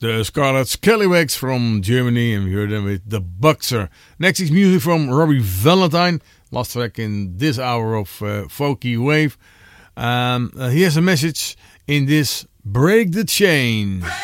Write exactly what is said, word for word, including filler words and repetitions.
The Scarlet Scallywags from Germany, and we heard them with The Boxer. Next is music from Robbie Valentine, last track in this hour of uh, Folky Wave. Um, uh, he has a message in this Break the Chain.